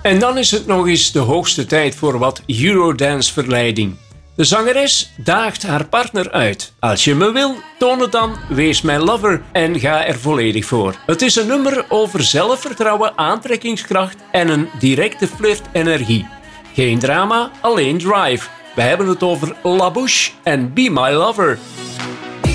En dan is het nog eens de hoogste tijd voor wat Eurodance-verleiding. De zangeres daagt haar partner uit. Als je me wil, toon het dan, wees mijn lover en ga er volledig voor. Het is een nummer over zelfvertrouwen, aantrekkingskracht en een directe flirt-energie. Geen drama, alleen drive. We hebben het over La Bouche en Be My Lover.